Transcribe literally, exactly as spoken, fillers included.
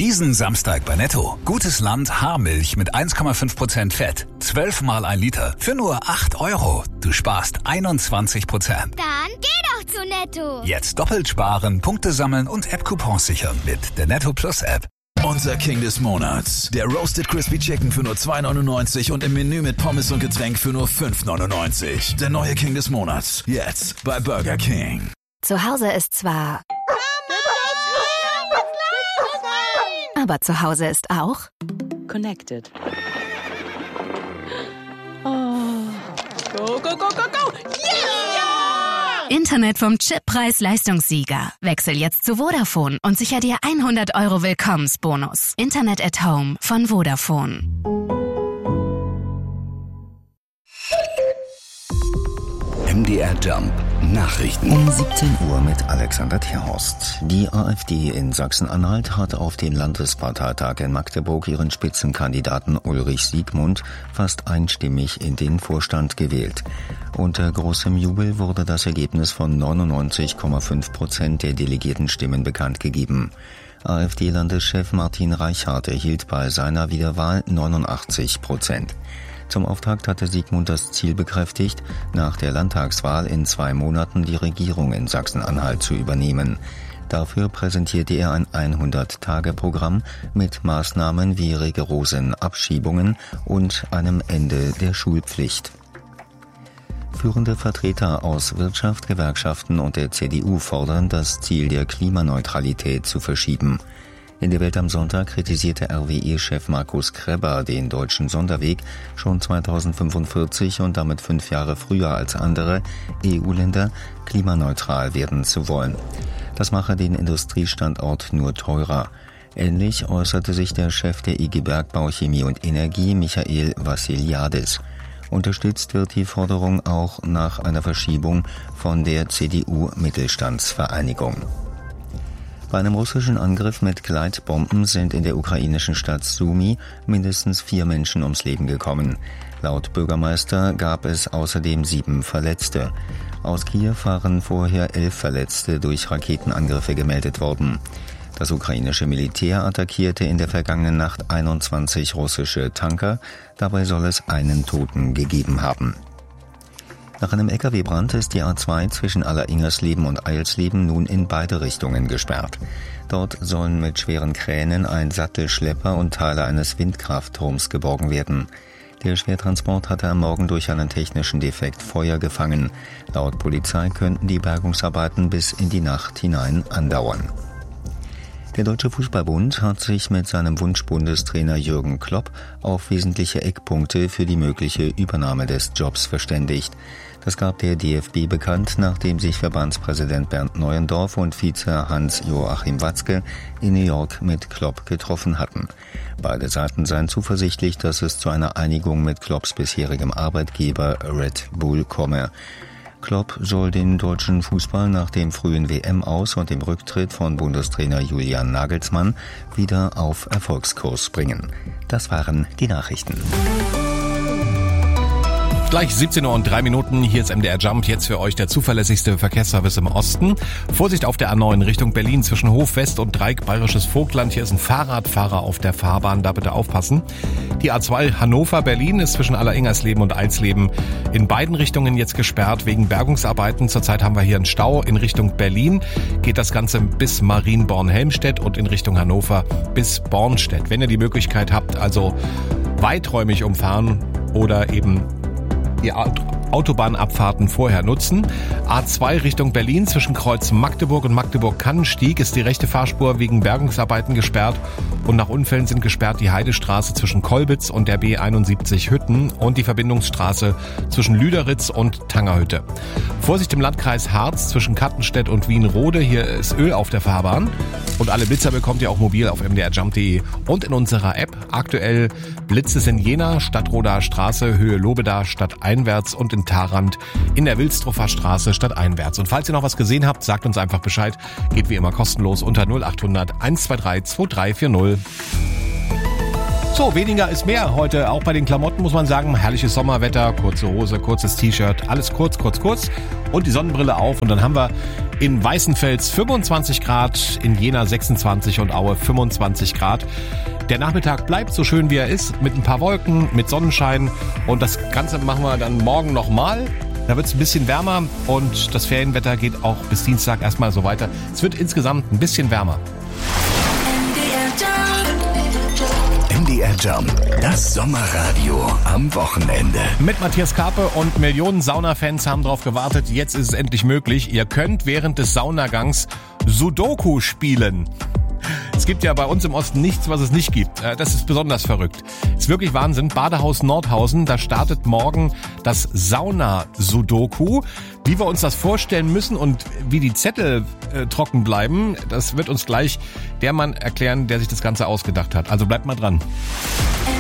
Diesen Samstag bei Netto. Gutes Land Haarmilch mit eins Komma fünf Prozent Fett. zwölf mal ein Liter für nur acht Euro. Du sparst einundzwanzig Prozent. Dann geh doch zu Netto. Jetzt doppelt sparen, Punkte sammeln und App-Coupons sichern mit der Netto Plus App. Unser King des Monats. Der Roasted Crispy Chicken für nur zwei neunundneunzig und im Menü mit Pommes und Getränk für nur fünf neunundneunzig. Der neue King des Monats. Jetzt bei Burger King. Zu Hause ist zwar... Aber zu Hause ist auch... Connected. Oh. Go, go, go, go, go! Yeah! Internet vom Chip Preis-Leistungssieger. Wechsel jetzt zu Vodafone und sicher dir hundert Euro Willkommensbonus. Internet at Home von Vodafone. M D R Jump Nachrichten. Um siebzehn Uhr mit Alexander Tierhorst. Die AfD in Sachsen-Anhalt hat auf den Landesparteitag in Magdeburg ihren Spitzenkandidaten Ulrich Siegmund fast einstimmig in den Vorstand gewählt. Unter großem Jubel wurde das Ergebnis von neunundneunzig Komma fünf Prozent der Delegiertenstimmen bekannt gegeben. AfD-Landeschef Martin Reichart erhielt bei seiner Wiederwahl neunundachtzig Prozent. Zum Auftakt hatte Siegmund das Ziel bekräftigt, nach der Landtagswahl in zwei Monaten die Regierung in Sachsen-Anhalt zu übernehmen. Dafür präsentierte er ein hundert-Tage-Programm mit Maßnahmen wie rigorosen Abschiebungen und einem Ende der Schulpflicht. Führende Vertreter aus Wirtschaft, Gewerkschaften und der C D U fordern, das Ziel der Klimaneutralität zu verschieben. In der Welt am Sonntag kritisierte R W E-Chef Markus Krebber den deutschen Sonderweg, schon zweitausendfünfundvierzig und damit fünf Jahre früher als andere E U-Länder klimaneutral werden zu wollen. Das mache den Industriestandort nur teurer. Ähnlich äußerte sich der Chef der I G Bergbau, Chemie und Energie, Michael Vassiliadis. Unterstützt wird die Forderung auch nach einer Verschiebung von der C D U-Mittelstandsvereinigung. Bei einem russischen Angriff mit Gleitbomben sind in der ukrainischen Stadt Sumy mindestens vier Menschen ums Leben gekommen. Laut Bürgermeister gab es außerdem sieben Verletzte. Aus Kiew waren vorher elf Verletzte durch Raketenangriffe gemeldet worden. Das ukrainische Militär attackierte in der vergangenen Nacht einundzwanzig russische Tanker. Dabei soll es einen Toten gegeben haben. Nach einem L K W-Brand ist die A zwei zwischen Alleringersleben und Eilsleben nun in beide Richtungen gesperrt. Dort sollen mit schweren Kränen ein Sattelschlepper und Teile eines Windkraftturms geborgen werden. Der Schwertransport hatte am Morgen durch einen technischen Defekt Feuer gefangen. Laut Polizei könnten die Bergungsarbeiten bis in die Nacht hinein andauern. Der Deutsche Fußballbund hat sich mit seinem Wunschbundestrainer Jürgen Klopp auf wesentliche Eckpunkte für die mögliche Übernahme des Jobs verständigt. Das gab der D F B bekannt, nachdem sich Verbandspräsident Bernd Neuendorf und Vize Hans-Joachim Watzke in New York mit Klopp getroffen hatten. Beide Seiten seien zuversichtlich, dass es zu einer Einigung mit Klopps bisherigem Arbeitgeber Red Bull komme. Klopp soll den deutschen Fußball nach dem frühen W M-Aus und dem Rücktritt von Bundestrainer Julian Nagelsmann wieder auf Erfolgskurs bringen. Das waren die Nachrichten. Gleich siebzehn Uhr und drei Minuten, hier ist M D R Jump, jetzt für euch der zuverlässigste Verkehrsservice im Osten. Vorsicht auf der A neun Richtung Berlin zwischen Hof West und Dreieck Bayerisches Vogtland. Hier ist ein Fahrradfahrer auf der Fahrbahn, da bitte aufpassen. Die A zwei Hannover-Berlin ist zwischen Alleringersleben und Eilsleben in beiden Richtungen jetzt gesperrt wegen Bergungsarbeiten. Zurzeit haben wir hier einen Stau. In Richtung Berlin geht das Ganze bis Marienborn-Helmstedt und in Richtung Hannover bis Bornstedt. Wenn ihr die Möglichkeit habt, also weiträumig umfahren oder eben die Autobahnabfahrten vorher nutzen. A zwei Richtung Berlin zwischen Kreuz Magdeburg und Magdeburg-Kannenstieg ist die rechte Fahrspur wegen Bergungsarbeiten gesperrt und nach Unfällen sind gesperrt die Heidestraße zwischen Kolbitz und der B einundsiebzig Hütten und die Verbindungsstraße zwischen Lüderitz und Tangerhütte. Vorsicht im Landkreis Harz zwischen Kattenstedt und Wienrode, hier ist Öl auf der Fahrbahn und alle Blitzer bekommt ihr auch mobil auf m d r jump punkt d e und in unserer App. Aktuell Blitze in Jena, Stadtroder Straße, Höhe Lobeda, stadteinwärts und in Tharand in der Wilsdruffer Straße stadteinwärts. Und falls ihr noch was gesehen habt, sagt uns einfach Bescheid. Geht wie immer kostenlos unter null acht hundert eins zwei drei zwei drei vier null. So, weniger ist mehr heute. Auch bei den Klamotten muss man sagen, herrliches Sommerwetter, kurze Hose, kurzes T-Shirt, alles kurz, kurz, kurz und die Sonnenbrille auf. Und dann haben wir in Weißenfels fünfundzwanzig Grad, in Jena sechsundzwanzig und Aue fünfundzwanzig Grad. Der Nachmittag bleibt so schön, wie er ist, mit ein paar Wolken, mit Sonnenschein. Und das Ganze machen wir dann morgen nochmal. Da wird es ein bisschen wärmer und das Ferienwetter geht auch bis Dienstag erstmal so weiter. Es wird insgesamt ein bisschen wärmer. M D R Jump, das Sommerradio am Wochenende. Mit Matthias Karpe und Millionen Saunafans haben drauf gewartet. Jetzt ist es endlich möglich. Ihr könnt während des Saunagangs Sudoku spielen. Es gibt ja bei uns im Osten nichts, was es nicht gibt. Das ist besonders verrückt. Ist wirklich Wahnsinn. Badehaus Nordhausen, da startet morgen das Sauna-Sudoku. Wie wir uns das vorstellen müssen und wie die Zettel äh, trocken bleiben, das wird uns gleich der Mann erklären, der sich das Ganze ausgedacht hat. Also bleibt mal dran.